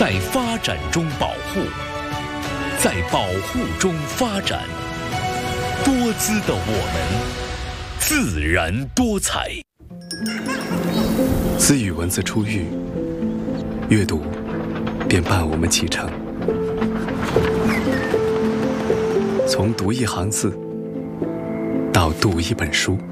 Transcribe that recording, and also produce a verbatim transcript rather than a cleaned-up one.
在发展中保护，在保护中发展。多姿的我们，自然多彩。 自与文字初遇，阅读便伴我们启程。从读一行字到读一本书。